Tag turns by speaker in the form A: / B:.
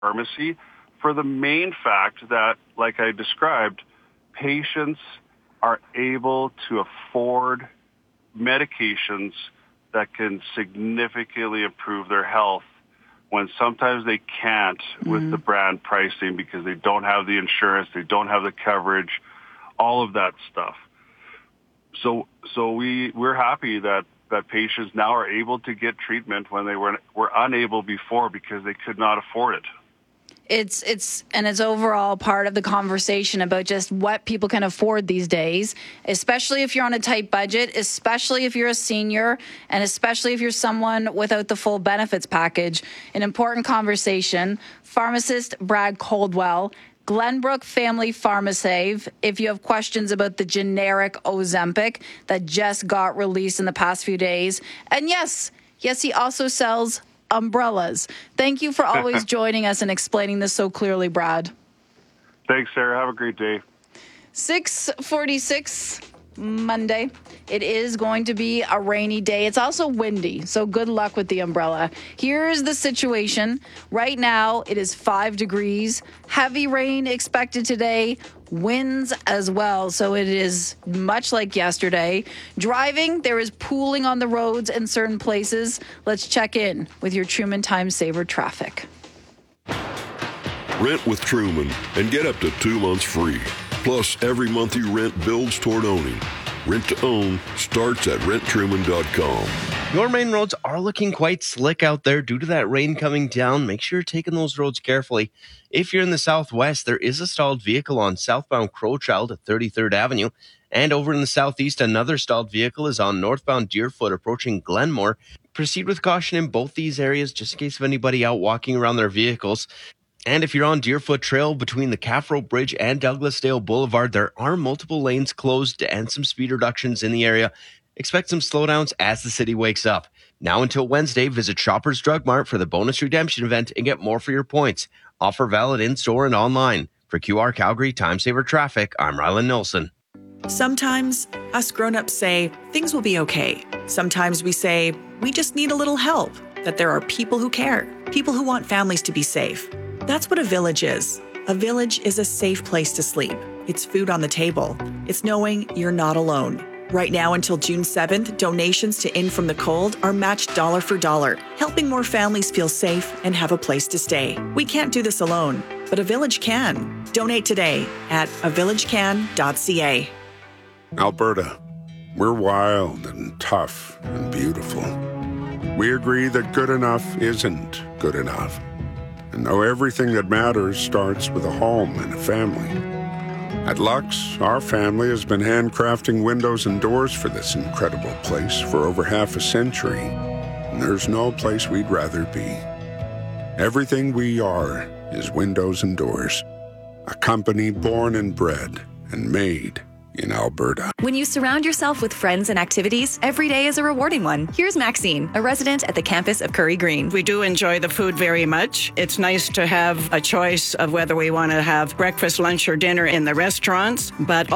A: pharmacy for the main fact that, like I described, patients are able to afford medications that can significantly improve their health when sometimes they can't with the brand pricing because they don't have the insurance, they don't have the coverage, all of that stuff. So we're happy that patients now are able to get treatment when they were unable before because they could not afford it.
B: It's overall part of the conversation about just what people can afford these days, especially if you're on a tight budget, especially if you're a senior, and especially if you're someone without the full benefits package. An important conversation. Pharmacist Brad Coldwell, Glenbrook Family Pharmasave. If you have questions about the generic Ozempic that just got released in the past few days. And yes, he also sells umbrellas. Thank you for always joining us and explaining this so clearly, Brad.
A: Thanks, Sarah. Have a great day.
B: 6:46 Monday. It is going to be a rainy day. It's also windy, so good luck with the umbrella. Here's the situation. Right now, it is 5 degrees. Heavy rain expected today. Winds as well, so it is much like yesterday. Driving, there is pooling on the roads in certain places. Let's check in with your Truman Time Saver traffic.
C: Rent with Truman and get up to 2 months free. Plus, every month you rent builds toward owning. Rent to own starts at renttruman.com.
D: Your main roads are looking quite slick out there due to that rain coming down. Make sure you're taking those roads carefully. If you're in the southwest, there is a stalled vehicle on southbound Crowchild at 33rd Avenue. And over in the southeast, another stalled vehicle is on northbound Deerfoot approaching Glenmore. Proceed with caution in both these areas just in case of anybody out walking around their vehicles. And if you're on Deerfoot Trail between the Caffro Bridge and Douglasdale Boulevard, there are multiple lanes closed and some speed reductions in the area. Expect some slowdowns as the city wakes up. Now until Wednesday, visit Shoppers Drug Mart for the bonus redemption event and get more for your points. Offer valid in-store and online. For QR Calgary Time Saver Traffic, I'm Rylan Nilsson.
E: Sometimes us grown-ups say things will be okay. Sometimes we say we just need a little help, that there are people who care, people who want families to be safe. That's what a village is. A village is a safe place to sleep. It's food on the table. It's knowing you're not alone. Right now until June 7th, donations to In From the Cold are matched dollar for dollar, helping more families feel safe and have a place to stay. We can't do this alone, but a village can. Donate today at avillagecan.ca.
F: Alberta, we're wild and tough and beautiful. We agree that good enough isn't good enough. And know everything that matters starts with a home and a family. At Lux, our family has been handcrafting windows and doors for this incredible place for over half a century. And there's no place we'd rather be. Everything we are is windows and doors. A company born and bred and made in Alberta.
G: When you surround yourself with friends and activities, every day is a rewarding one. Here's Maxine, a resident at the campus of Curry Green.
H: We do enjoy the food very much. It's nice to have a choice of whether we want to have breakfast, lunch, or dinner in the restaurants, but